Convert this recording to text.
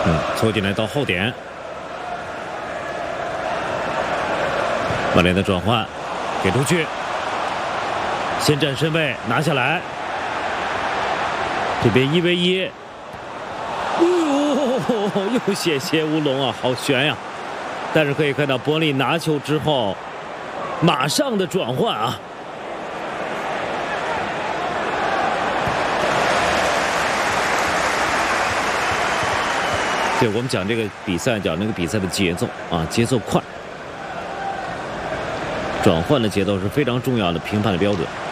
凑进来到后点，曼联的转换给出去，先占身位拿下来，这边1v1，又险些乌龙啊，好悬呀！但是可以看到伯恩利拿球之后，马上的转换啊。对，我们讲这个比赛，讲那个比赛的节奏啊，节奏快，转换的节奏是非常重要的评判的标准。